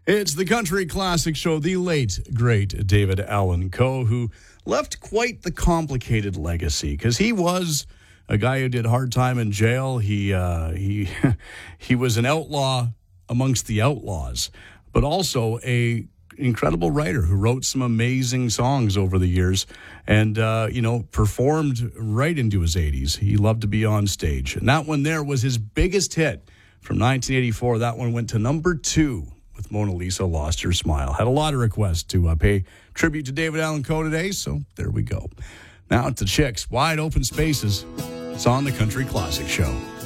It's the Country Classic Show, the late, great David Allan Coe, who left quite the complicated legacy because he was a guy who did hard time in jail. He was an outlaw amongst the outlaws, but also a incredible writer who wrote some amazing songs over the years and, performed right into his 80s. He loved to be on stage. And that one there was his biggest hit from 1984. That one went to number 2 with Mona Lisa Lost Her Smile. Had a lot of requests to pay tribute to David Allan Coe today, so there we go. Now it's the Chicks, Wide Open Spaces. It's on the Country Classic Show.